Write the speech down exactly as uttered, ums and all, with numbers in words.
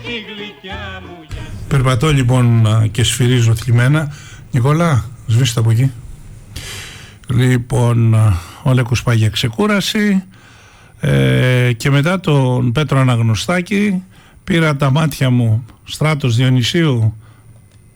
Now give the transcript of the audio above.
Περπατώ λοιπόν και σφυρίζω θλιμμένα. Νικόλα, σβήστε από εκεί. Λοιπόν, ο Λέκος πάει για ξεκούραση ε, και μετά τον Πέτρο Αναγνωστάκη πήρα τα μάτια μου Στράτος Διονυσίου